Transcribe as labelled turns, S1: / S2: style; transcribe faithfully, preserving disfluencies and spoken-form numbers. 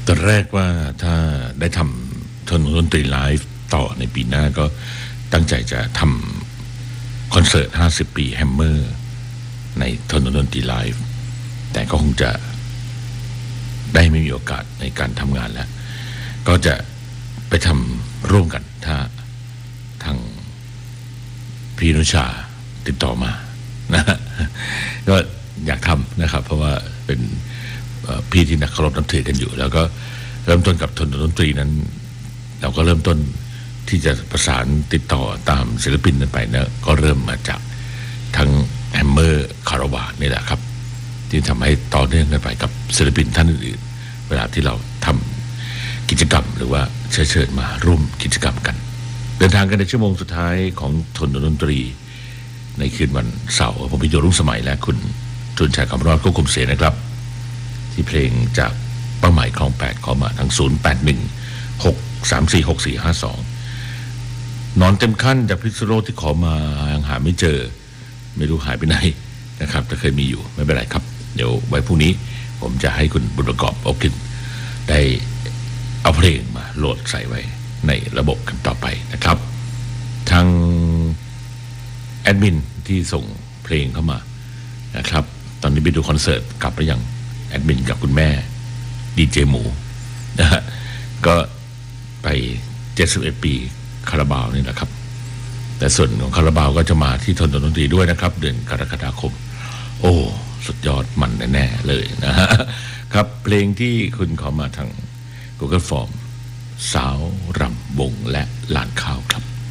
S1: ตอนแรกว่าถ้าได้ทำทนดนตรีไลฟ์ต่อในปีหน้าก็ตั้งใจจะทำคอนเสิร์ตห้าสิบปีแฮมเมอร์ในทนดนตรีไลฟ์แต่ก็คงจะได้ไม่มีโอกาสในการทำงานแล้วก็จะไปทำร่วมกันถ้าทางพี่นุชาติดต่อมานะก็อยากทำนะครับเพราะว่าเป็นพี่ที่นักเคารพนับถือกันอยู่แล้วก็เริ่มต้นกับทนดนตรีนั้นเราก็เริ่มต้นที่จะประสานติดต่อตามศิลปินนั้นไปนะก็เริ่มมาจากทั้งแฮมเมอร์คาราวานนี่แหละครับที่ทำให้ต่อเนื่องกันไปกับศิลปินท่านอื่นๆเวลาที่เราทำกิจกรรมหรือว่าเชิญเชิญมาร่วมกิจกรรมกันเดินทางกันในชั่วโมงสุดท้ายของทนดนตรีในคืนวันเสาร์ผมพิโยรุ่งสมัยและคุณทุนชัยคำรอดควบคุมเสียงนะครับที่เพลงจากเป้าหมายคลองแปดขอมาทั้งศูนย์ แปด หนึ่ง หก สาม สี่ หก สี่ ห้า สองนอนเต็มขั้นจากพิษณุโลกที่ขอมายังหาไม่เจอไม่รู้หายไปไหนนะครับแต่เคยมีอยู่ไม่เป็นไรครับเดี๋ยวไว้พรุ่งนี้ผมจะให้คุณบุญประกอบอบกินได้เอาเพลงมาโหลดใส่ไว้ในระบบกันต่อไปนะครับทางแอดมินที่ส่งเพลงเข้ามานะครับตอนนี้ไปดูคอนเสิร์ตกลับไปยังแอดมินกับคุณแม่ดีเจหมูนะฮะก็ไปเจ็ดสิบเอ็ดปีคาราบาวนี่แหละครับแต่ส่วนของคาราบาวก็จะมาที่ทนดนตรีด้วยนะครับเดือนกรกฎาคมโอ้สุดยอดมันแน่ๆเลยนะฮะครับเพลงที่คุณขอมาทาง Google Form สาวรำวงและลานข้าวครับ